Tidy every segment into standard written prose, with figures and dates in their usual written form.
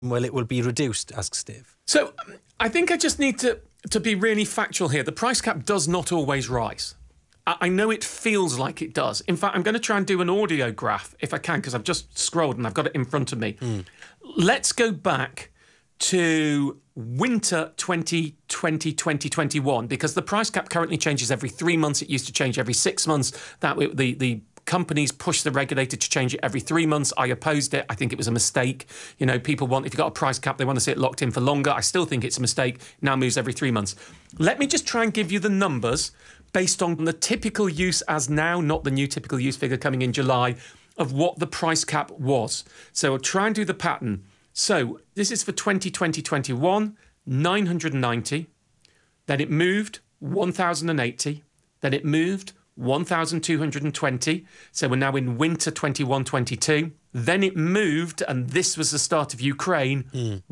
Well, it will be reduced, asks Dave. So I think I just need to be really factual here. The price cap does not always rise. I know it feels like it does. In fact, I'm going to try and do an audio graph, if I can, because I've just scrolled and I've got it in front of me. Let's go back to winter 2020-2021, because the price cap currently changes every 3 months. It used to change every 6 months. The companies pushed the regulator to change it every 3 months. I opposed it. I think it was a mistake. You know, people want, if you've got a price cap, they want to see it locked in for longer. I still think it's a mistake. Now moves every 3 months. Let me just try and give you the numbers based on the typical use as now, not the new typical use figure coming in July, of what the price cap was. So I'll try and do the pattern. So this is for 2020-21, 990. Then it moved 1,080. Then it moved 1,220. So we're now in winter 21-22. Then it moved, and this was the start of Ukraine,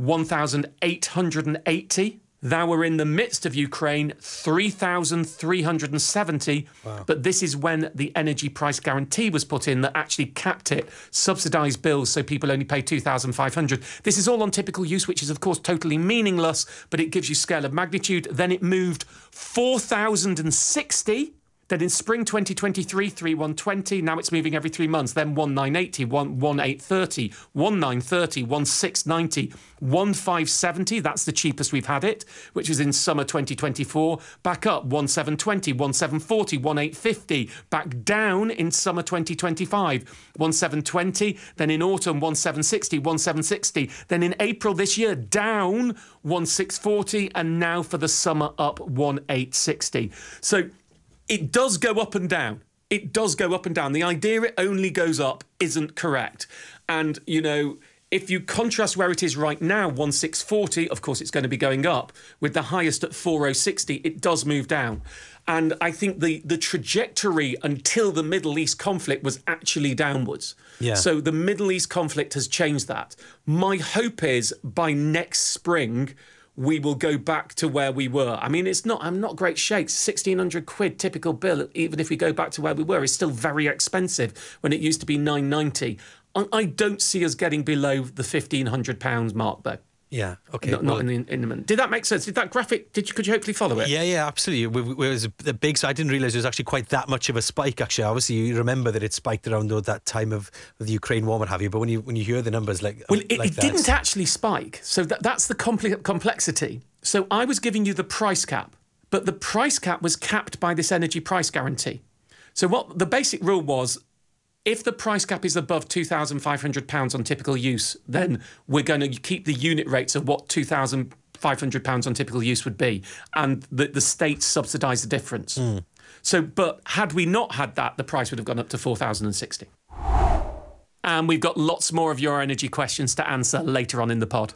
1,880. Now we're in the midst of Ukraine, 3,370. Wow. But this is when the energy price guarantee was put in that actually capped it, subsidised bills so people only pay 2,500. This is all on typical use, which is, of course, totally meaningless, but it gives you scale of magnitude. Then it moved 4,060. Then in spring 2023, 3,120. Now it's moving every 3 months. Then 1,980, 1,830, 1,930, 1,690, 1,570. That's the cheapest we've had it, which was in summer 2024. Back up, 1,720, 1,740, 1,850. Back down in summer 2025, 1,720. Then in autumn, 1,760, 1,760. Then in April this year, down 1,640. And now for the summer, up 1,860. So it does go up and down. It does go up and down. The idea it only goes up isn't correct. And, you know, if you contrast where it is right now, 1,640, of course it's going to be going up. With the highest at 4,060, it does move down. And I think the trajectory until the Middle East conflict was actually downwards. Yeah. So the Middle East conflict has changed that. My hope is by next spring, we will go back to where we were. I mean, I'm not great shakes. 1,600 quid typical bill, even if we go back to where we were, is still very expensive when it used to be 990. I don't see us getting below the £1,500 mark, though. Yeah, okay. Not in the minute. Did that make sense? Did that graphic, could you hopefully follow it? Yeah, absolutely. It was a big, so I didn't realise there was actually quite that much of a spike, actually. Obviously, you remember that it spiked around that time of the Ukraine war, what have you, but when you hear the numbers it didn't actually spike. So that's the complexity. So I was giving you the price cap, but the price cap was capped by this energy price guarantee. So what the basic rule was, if the price cap is above £2,500 on typical use, then we're going to keep the unit rates of what £2,500 on typical use would be. And the states subsidise the difference. So, but had we not had that, the price would have gone up to 4,060. And we've got lots more of your energy questions to answer later on in the pod.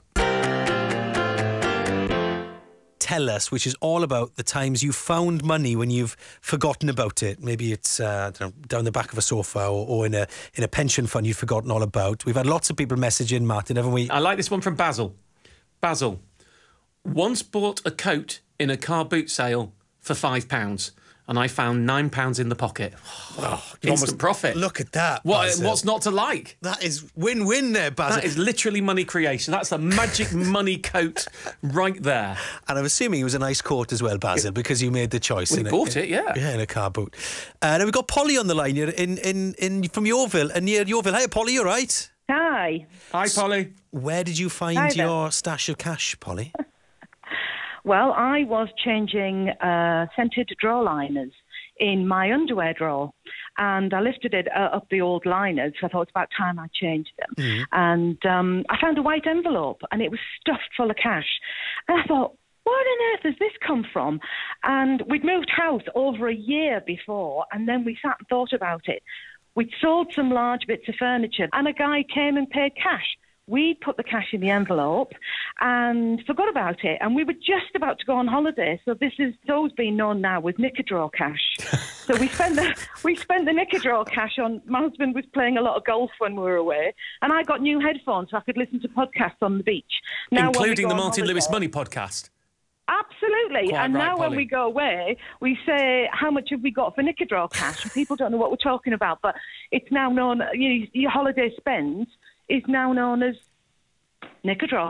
Tell us, which is all about the times you found money when you've forgotten about it. Maybe it's down the back of a sofa or in a pension fund you've forgotten all about. We've had lots of people message in, Martin, haven't we? I like this one from Basil. Basil, once bought a coat in a car boot sale for £5 and I found £9 in the pocket. Instant profit. Look at that. What's not to like? That is win-win there, Basil. That is literally money creation. That's a magic money coat right there. And I'm assuming it was a nice coat as well, Basil, because you made the choice. We bought it, yeah. Yeah, in a car boot. Now we've got Polly on the line here from Yeovil, near Yeovil. Hi, Polly, you all right? Hi. Hi, Polly. Where did you find your stash of cash, Polly? Well, I was changing scented drawer liners in my underwear drawer, and I lifted it up the old liners, so I thought it's about time I changed them. And I found a white envelope, and it was stuffed full of cash. And I thought, where on earth has this come from? And we'd moved house over a year before, and then we sat and thought about it. We'd sold some large bits of furniture, and a guy came and paid cash. We put the cash in the envelope and forgot about it. And we were just about to go on holiday. So it's always been known now as Knicker-Draw cash. So we spent the Knicker-Draw cash on, my husband was playing a lot of golf when we were away. And I got new headphones so I could listen to podcasts on the beach. Now, including the Martin Lewis Money podcast. Absolutely. Quite and right, now Polly. when we go away, we say, how much have we got for Knicker-Draw cash? And people don't know what we're talking about. But it's now known, your holiday spend is now known as Knicker-Draw